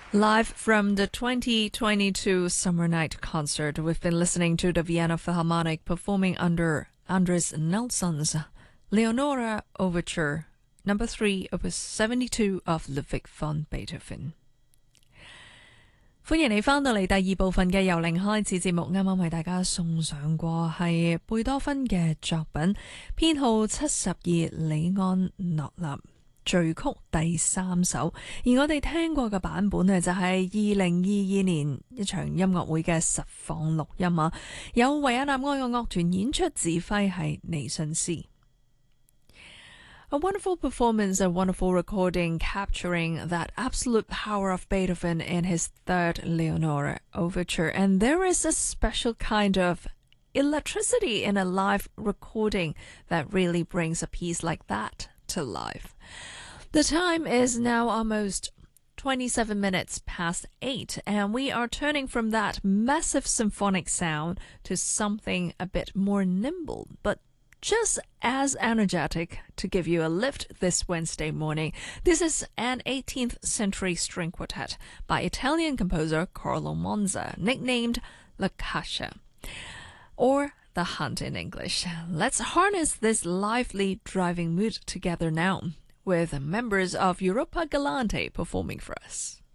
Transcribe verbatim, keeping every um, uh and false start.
Live from the twenty twenty-two Summer Night Concert, we've been listening to the Vienna Philharmonic performing under Andres Nelson's Leonora Overture, number three, opus seventy-two of Ludwig van Beethoven。歡迎你返到嚟第二部分嘅由零開始節目，啱啱為大家送上過係貝多芬嘅作品，編號七十二李安諾納序曲第三首，而我哋聽過嘅版本呢，就係二零二二年一場音樂會嘅實況錄音啊，有維也納愛樂樂團演出，指揮係尼遜斯。A wonderful performance, a wonderful recording capturing that absolute power of Beethoven in his third Leonora overture. And there is a special kind of electricity in a live recording that really brings a piece like that to life. The time is now almost twenty-seven minutes past eight, and we are turning from that massive symphonic sound to something a bit more nimble, but just as energetic to give you a lift this Wednesday morning. This is an eighteenth century string quartet by Italian composer Carlo Monza, nicknamed La Caccia, or The Hunt in English. Let's harness this lively driving mood together now with members of Europa Galante performing for us.